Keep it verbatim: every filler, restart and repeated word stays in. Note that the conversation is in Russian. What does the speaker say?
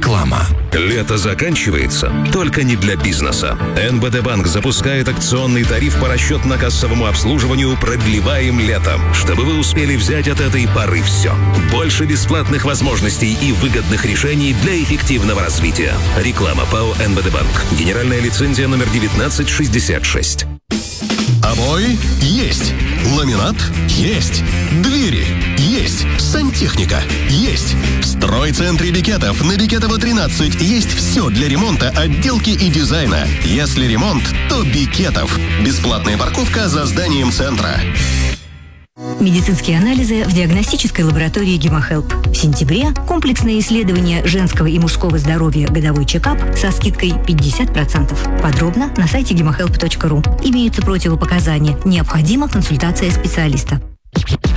Реклама. Лето заканчивается, только не для бизнеса. эн бэ дэ Банк запускает акционный тариф по расчетно-кассовому обслуживанию «Продлеваем лето», чтобы вы успели взять от этой поры все. Больше бесплатных возможностей и выгодных решений для эффективного развития. Реклама ПАО эн бэ дэ Банк. Генеральная лицензия номер девятнадцать шестьдесят шесть. Обои есть. Ламинат есть. Двери есть. Сантехника есть. В стройцентре Бекетов на Бекетова тринадцать есть все для ремонта, отделки и дизайна. Если ремонт, то Бекетов. Бесплатная парковка за зданием центра. Медицинские анализы в диагностической лаборатории Гемохелп. В сентябре комплексное исследование женского и мужского здоровья годовой чекап со скидкой пятьдесят процентов. Подробно на сайте гемохелп точка ру. Имеются противопоказания. Необходима консультация специалиста.